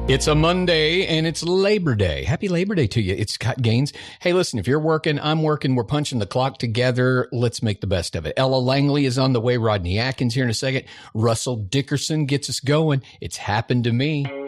It's a Monday and it's Labor Day. Happy Labor Day to you. It's Scott Gaines. Hey, listen, if you're working, I'm working. We're punching the clock together. Let's make the best of it. Ella Langley is on the way. Rodney Atkins here in a second. Russell Dickerson gets us going. It's happened to me.